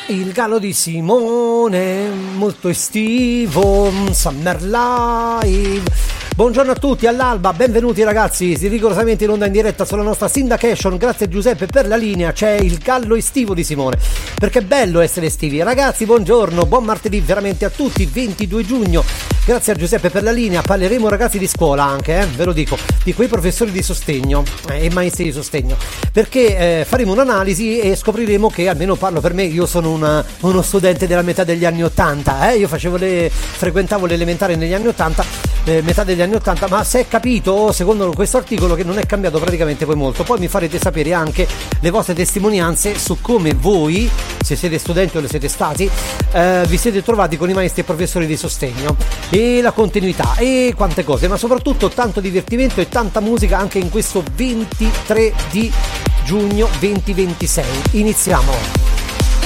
Il gallo di Simone, molto estivo, Summer Live. Buongiorno a tutti, all'alba, benvenuti ragazzi, rigorosamente in onda in diretta sulla nostra syndication. Grazie Giuseppe per la linea, c'è il gallo estivo di Simone, perché è bello essere estivi. Ragazzi, buongiorno, buon martedì veramente a tutti, 22 giugno. Grazie a Giuseppe per la linea. Parleremo ragazzi di scuola anche, ve lo dico, di quei professori di sostegno e maestri di sostegno, perché faremo un'analisi e scopriremo che, almeno parlo per me, io sono uno studente della metà degli anni 80, io frequentavo l'elementare negli anni 80, metà degli anni 80, ma si è capito secondo questo articolo che non è cambiato praticamente poi molto. Poi mi farete sapere anche le vostre testimonianze su come voi, se siete studenti o lo siete stati, vi siete trovati con i maestri e professori di sostegno, e la continuità e quante cose, ma soprattutto tanto divertimento e tanta musica anche in questo 23 di giugno 2026. Iniziamo.